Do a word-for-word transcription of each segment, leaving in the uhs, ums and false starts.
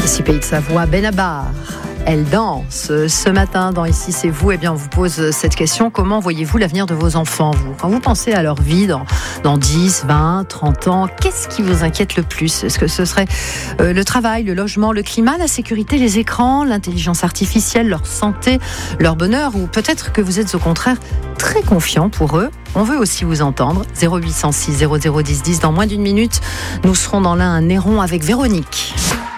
Ici Pays de Savoie, Benabar. Elle danse. Ce matin, dans Ici c'est vous, eh bien, on vous pose cette question. Comment voyez-vous l'avenir de vos enfants, vous ? Quand vous pensez à leur vie dans, dans dix, vingt, trente ans, qu'est-ce qui vous inquiète le plus ? Est-ce que ce serait euh, le travail, le logement, le climat, la sécurité, les écrans, l'intelligence artificielle, leur santé, leur bonheur ? Ou peut-être que vous êtes au contraire très confiant pour eux ? On veut aussi vous entendre. zéro huit cent six zéro zéro dix dix. Dans moins d'une minute, nous serons dans l'un à Néron avec Véronique.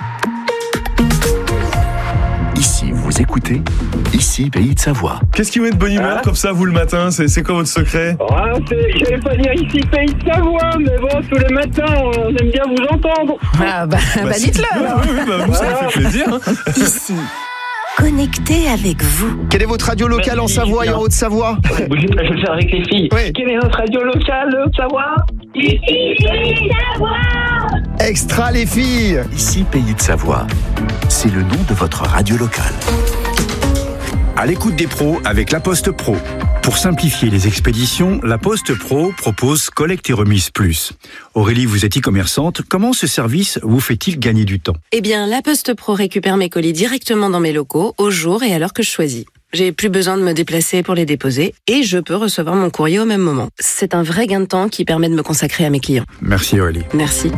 Ici, vous écoutez Ici, Pays de Savoie. Qu'est-ce qui vous met de bonne humeur Ah. comme ça, vous, le matin ? C'est, c'est quoi votre secret ? Ah, c'est, je vais pas dire ici Pays de Savoie, mais bon, tous les matins, on aime bien vous entendre. Ah bah, bah, Bah, dites-le c'est- alors. Oui, oui, bah, vous, ça me fait plaisir. hein. Ici, connecté avec vous. Quelle est votre radio locale Merci, en Savoie et bien. en Haute-Savoie? Bougez pas, je vais faire avec les filles. Oui. Quelle est notre radio locale, Haute-Savoie? Ici Pays de Savoie. Extra les filles. Ici, Pays de Savoie. C'est le nom de votre radio locale. À l'écoute des pros avec La Poste Pro. Pour simplifier les expéditions, La Poste Pro propose Collecte et Remise Plus. Aurélie, vous êtes e-commerçante. Comment ce service vous fait-il gagner du temps ? Eh bien, La Poste Pro récupère mes colis directement dans mes locaux, au jour et à l'heure que je choisis. J'ai plus besoin de me déplacer pour les déposer et je peux recevoir mon courrier au même moment. C'est un vrai gain de temps qui permet de me consacrer à mes clients. Merci Aurélie. Merci.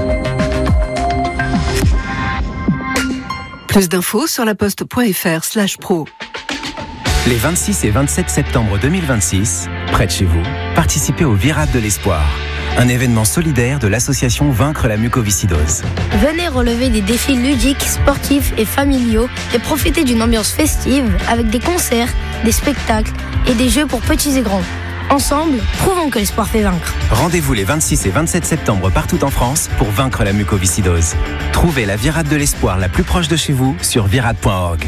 Plus d'infos sur laposte.fr slash pro. Les vingt-six et vingt-sept septembre deux mille vingt-six, près de chez vous, participez au Virade de l'Espoir, un événement solidaire de l'association Vaincre la mucoviscidose. Venez relever des défis ludiques, sportifs et familiaux et profiter d'une ambiance festive avec des concerts, des spectacles et des jeux pour petits et grands. Ensemble, prouvons que l'espoir fait vaincre. Rendez-vous les vingt-six et vingt-sept septembre partout en France pour vaincre la mucoviscidose. Trouvez la Virade de l'Espoir la plus proche de chez vous sur virade point org.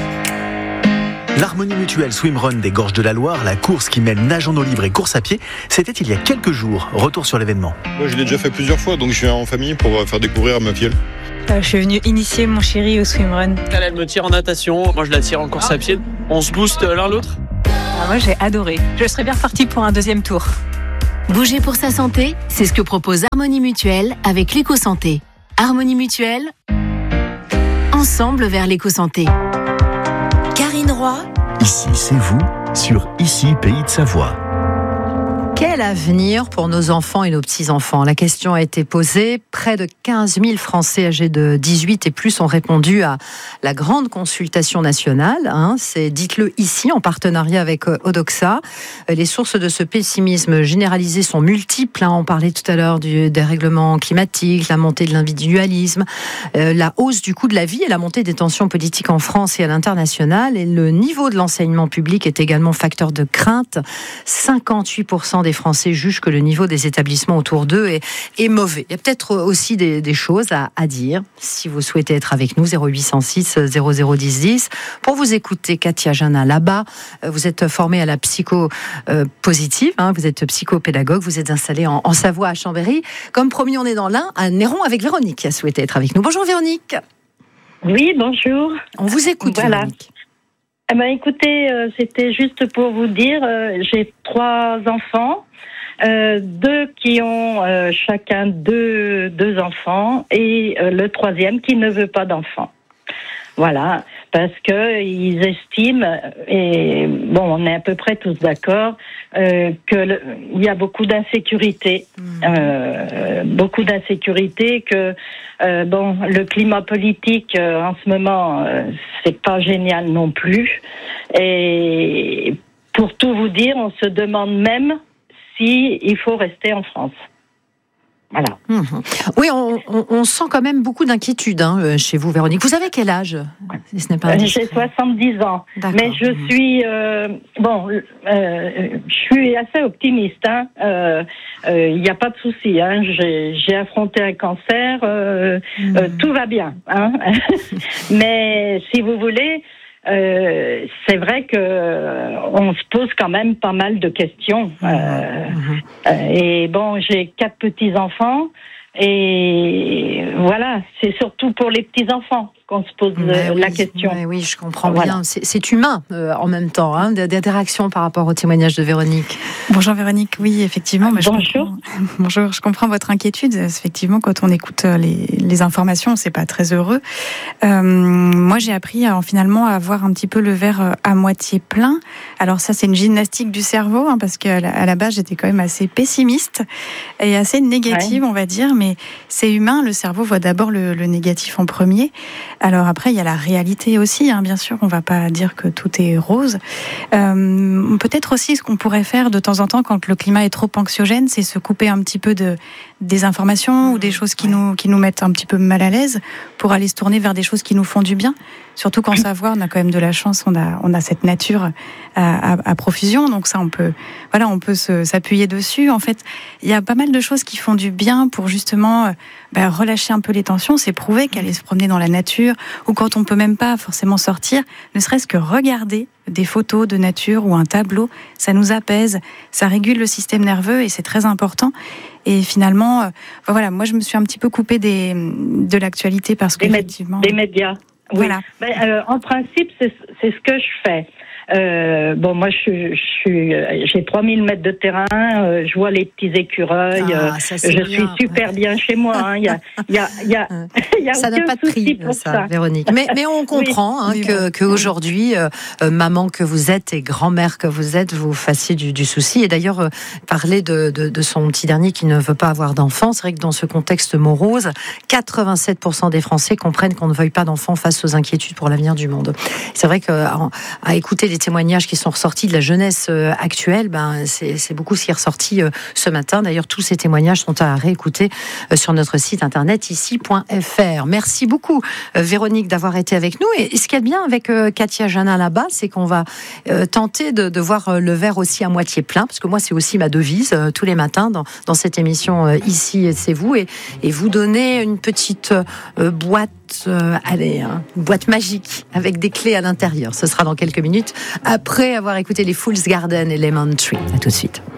L'Harmonie Mutuelle Swimrun des Gorges de la Loire, la course qui mêle nage en eau libre et course à pied, c'était il y a quelques jours. Retour sur l'événement. Moi, je l'ai déjà fait plusieurs fois, donc je suis en famille pour faire découvrir à ma filleule. Euh, je suis venue initier mon chéri au swimrun. Elle, elle me tire en natation, moi je la tire en course à pied. On se booste l'un l'autre. Ah, moi j'ai adoré. Je serais bien repartie pour un deuxième tour. Bouger pour sa santé, c'est ce que propose Harmonie Mutuelle avec l'éco-santé. Harmonie Mutuelle, ensemble vers l'éco-santé. Karine Roy. Ici, c'est vous, sur Ici, Pays de Savoie. Quel avenir pour nos enfants et nos petits-enfants ? La question a été posée. Près de quinze mille Français âgés de dix-huit et plus ont répondu à la grande consultation nationale. Hein. C'est Dites-le ici, en partenariat avec Odoxa. Les sources de ce pessimisme généralisé sont multiples. Hein. On parlait tout à l'heure du dérèglement climatique, la montée de l'individualisme, euh, la hausse du coût de la vie et la montée des tensions politiques en France et à l'international. Et le niveau de l'enseignement public est également facteur de crainte. cinquante-huit pour cent des Français jugent que le niveau des établissements autour d'eux est, est mauvais. Il y a peut-être aussi des, des choses à, à dire. Si vous souhaitez être avec nous, zéro huit cent six zéro zéro dix dix. Pour vous écouter, Katia Jana, là-bas, vous êtes formée à la psycho euh, positive, hein, vous êtes psychopédagogue, vous êtes installée en, en Savoie, à Chambéry. Comme promis, on est dans l'Ain, à Néron, avec Véronique, qui a souhaité être avec nous. Bonjour Véronique. Oui, bonjour. On vous écoute, voilà. Véronique. Eh ben, écoutez, euh, c'était juste pour vous dire, euh, j'ai trois enfants, euh, deux qui ont euh, chacun deux, deux enfants et euh, le troisième qui ne veut pas d'enfants. Voilà, parce que ils estiment, et bon, on est à peu près tous d'accord, euh, que le, il y a beaucoup d'insécurité, mmh. euh, beaucoup d'insécurité, que euh, bon, le climat politique euh, en ce moment, euh, c'est pas génial non plus. Et pour tout vous dire, on se demande même si il faut rester en France. Voilà. Mmh. Oui, on, on, on sent quand même beaucoup d'inquiétude hein, chez vous, Véronique. Vous avez quel âge, si ce n'est pas indiscret ? J'ai soixante-dix ans. D'accord. Mais je suis euh, bon, euh, je suis assez optimiste. Il hein. euh, euh, n'y a pas de souci. Hein. J'ai, j'ai affronté un cancer. Euh, mmh. euh, tout va bien. Hein. Mais si vous voulez. Euh, c'est vrai que euh, on se pose quand même pas mal de questions. Euh, mmh. euh, et bon, j'ai quatre petits enfants et voilà, c'est surtout pour les petits enfants qu'on se pose Mais euh, la oui, question. mais oui, je comprends Voilà. bien. C'est, c'est humain euh, en même temps, hein, des, des réactions par rapport au témoignage de Véronique. Bonjour Véronique, oui, effectivement. Mais Bonjour. Je comprends, bonjour, je comprends votre inquiétude. Effectivement, quand on écoute les, les informations, c'est pas très heureux. Euh, moi, j'ai appris à, finalement à voir un petit peu le verre à moitié plein. Alors ça, c'est une gymnastique du cerveau, hein, parce qu'à la, à la base, j'étais quand même assez pessimiste et assez négative, ouais. on va dire. Mais c'est humain, le cerveau voit d'abord le, le négatif en premier. Alors après, il y a la réalité aussi, hein, bien sûr. On va pas dire que tout est rose. Euh, peut-être aussi, ce qu'on pourrait faire de temps en temps, quand le climat est trop anxiogène, c'est se couper un petit peu de des informations ou des choses qui nous qui nous mettent un petit peu mal à l'aise, pour aller se tourner vers des choses qui nous font du bien. Surtout qu'en Savoie, on a quand même de la chance, on a on a cette nature à, à, à profusion, donc ça on peut voilà on peut se, s'appuyer dessus. En fait, il y a pas mal de choses qui font du bien pour justement bah, relâcher un peu les tensions. C'est prouvé qu'aller se promener dans la nature, ou quand on peut même pas forcément sortir, ne serait-ce que regarder des photos de nature ou un tableau, ça nous apaise, ça régule le système nerveux et c'est très important. Et finalement, euh, voilà, moi je me suis un petit peu coupée des, de l'actualité parce que des, effectivement, des médias. Oui. Voilà. Ben, euh, en principe, c'est, c'est ce que je fais. Euh, bon, moi, je, je suis, j'ai trois mille mètres de terrain. Euh, je vois les petits écureuils. Ah, euh, ça, je bien, suis super ouais. bien chez moi. Il hein. y a, il y a, il y a, y a ça n'a pas de prix, ça, ça, Véronique. Mais, mais on comprend oui. hein, oui, que, que aujourd'hui, euh, maman que vous êtes et grand-mère que vous êtes, vous fassiez du, du souci. Et d'ailleurs, euh, parler de, de, de son petit dernier qui ne veut pas avoir d'enfant, c'est vrai que dans ce contexte morose, quatre-vingt-sept pour cent des Français comprennent qu'on ne veuille pas d'enfant face aux inquiétudes pour l'avenir du monde. C'est vrai qu'à à écouter les témoignages qui sont ressortis de la jeunesse actuelle, ben c'est, c'est beaucoup ce qui est ressorti ce matin. D'ailleurs, tous ces témoignages sont à réécouter sur notre site internet ici point f r. Merci beaucoup, Véronique, d'avoir été avec nous. Et ce qu'il y a de bien avec Katia Jana là-bas, c'est qu'on va tenter de, de voir le verre aussi à moitié plein, parce que moi, c'est aussi ma devise tous les matins dans, dans cette émission Ici, c'est vous, et, et vous donner une petite boîte Euh, allez, hein, une boîte magique avec des clés à l'intérieur. Ce sera dans quelques minutes, après avoir écouté les Fool's Garden et Lemon Tree. À tout de suite.